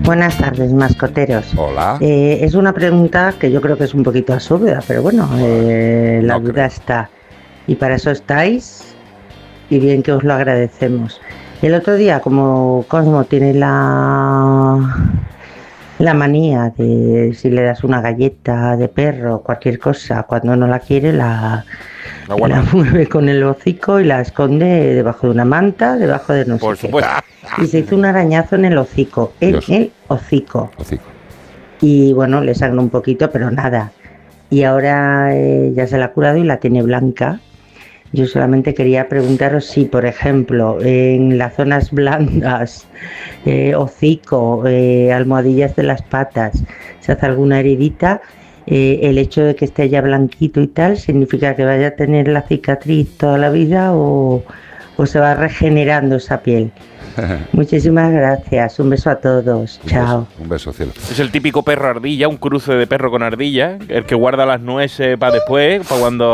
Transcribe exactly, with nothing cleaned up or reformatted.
Buenas tardes, mascoteros. Hola. Eh, es una pregunta que yo creo que es un poquito absurda, pero bueno, eh, la No duda creo. está. Y para eso estáis, y bien que os lo agradecemos. El otro día, como Cosmo tiene la, la manía de si le das una galleta de perro, cualquier cosa, cuando no la quiere, la, La guarda. la mueve con el hocico y la esconde debajo de una manta, debajo de no Por sé qué. supuesto. Y se hizo un arañazo en el hocico, en Dios. el hocico. Hocico. Y bueno, le sangró un poquito, pero nada. Y ahora eh, ya se la ha curado y la tiene blanca. Yo solamente quería preguntaros si, por ejemplo, en las zonas blandas, eh, hocico, eh, almohadillas de las patas, se hace alguna heridita, eh, el hecho de que esté ya blanquito y tal, ¿significa que vaya a tener la cicatriz toda la vida o, o se va regenerando esa piel? Muchísimas gracias, un beso a todos, Un chao. beso, un beso, cielo. Es el típico perro ardilla, un cruce de perro con ardilla, el que guarda las nueces para después, para cuando